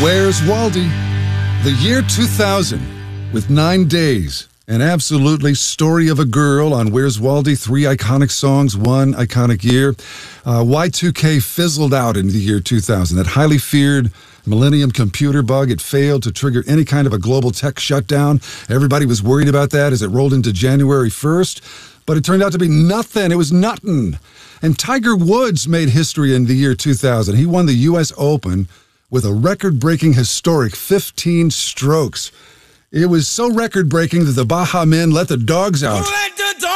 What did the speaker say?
Where's Waldy? The year 2000, with 9 days. An absolutely story of a girl on Where's Waldy. 3 iconic songs, 1 iconic year. Y2K fizzled out in the year 2000. That highly feared Millennium computer bug, it failed to trigger any kind of a global tech shutdown. Everybody was worried about that as it rolled into January 1st. But it turned out to be nothing. It was nothing. And Tiger Woods made history in the year 2000. He won the U.S. Open with a record-breaking historic 15 strokes. It was so record-breaking that the Baha Men let the dogs out.